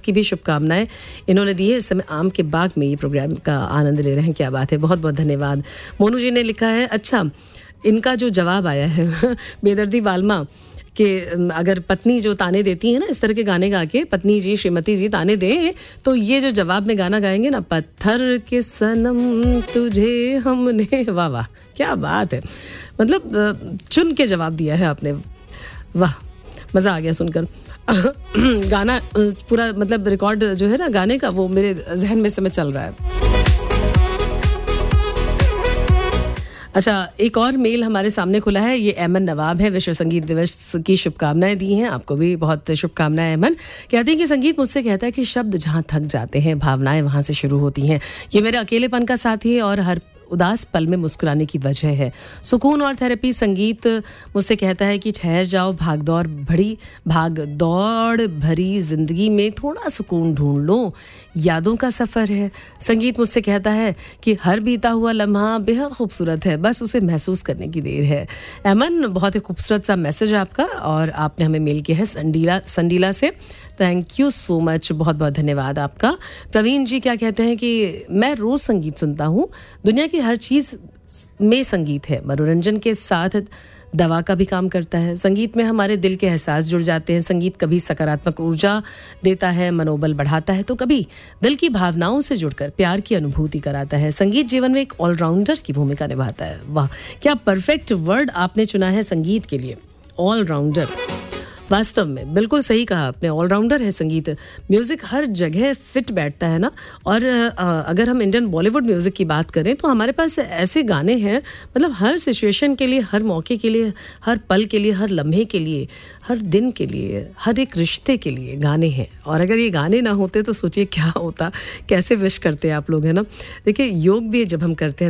की भी शुभकामनाएं इन्होंने दी है। इस समय आम के बाग में ये प्रोग्राम का आनंद ले रहे हैं, क्या बात है, बहुत बहुत धन्यवाद। मोनू जी ने लिखा है, अच्छा इनका जो जवाब आया है बेदर्दी वालमा कि अगर पत्नी जो ताने देती है ना इस तरह के गाने गा के, पत्नी जी श्रीमती जी ताने दें, तो ये जो जवाब में गाना गाएंगे ना, पत्थर के सनम तुझे हमने, वाह वाह क्या बात है, मतलब चुन के जवाब दिया है आपने, वाह मज़ा आ गया सुनकर। गाना पूरा मतलब रिकॉर्ड जो है ना गाने का वो मेरे जहन में समय चल रहा है। अच्छा, एक और मेल हमारे सामने खुला है, ये अमन नवाब है, विश्व संगीत दिवस की शुभकामनाएं दी हैं, आपको भी बहुत शुभकामनाएं अमन। कहते हैं कि संगीत मुझसे कहता है कि शब्द जहां थक जाते हैं भावनाएं वहां से शुरू होती हैं। ये मेरे अकेलेपन का साथी है और हर उदास पल में मुस्कुराने की वजह है। सुकून और थेरेपी संगीत मुझसे कहता है कि ठहर जाओ, भाग दौड़ भरी जिंदगी में थोड़ा सुकून ढूंढ लो, यादों का सफ़र है। संगीत मुझसे कहता है कि हर बीता हुआ लम्हा बेहद खूबसूरत है, बस उसे महसूस करने की देर है। अमन, बहुत ही खूबसूरत सा मैसेज आपका, और आपने हमें मेल किया है संडीला से, थैंक यू सो मच, बहुत बहुत धन्यवाद आपका। प्रवीण जी क्या कहते हैं कि मैं रोज़ संगीत सुनता हूँ, दुनिया की हर चीज़ में संगीत है, मनोरंजन के साथ दवा का भी काम करता है। संगीत में हमारे दिल के एहसास जुड़ जाते हैं। संगीत कभी सकारात्मक ऊर्जा देता है, मनोबल बढ़ाता है, तो कभी दिल की भावनाओं से जुड़कर प्यार की अनुभूति कराता है। संगीत जीवन में एक ऑलराउंडर की भूमिका निभाता है। वाह क्या परफेक्ट वर्ड आपने चुना है संगीत के लिए, ऑलराउंडर। वास्तव में बिल्कुल सही कहा आपने, ऑलराउंडर है संगीत। म्यूज़िक हर जगह फिट बैठता है ना। और अगर हम इंडियन बॉलीवुड म्यूज़िक की बात करें तो हमारे पास ऐसे गाने हैं, मतलब हर सिचुएशन के लिए, हर मौके के लिए, हर पल के लिए, हर लम्हे के लिए, हर दिन के लिए, हर एक रिश्ते के लिए गाने हैं। और अगर ये गाने ना होते तो सोचिए क्या होता, कैसे विश करते आप लोग, है ना। देखिए योग भी जब हम करते हैं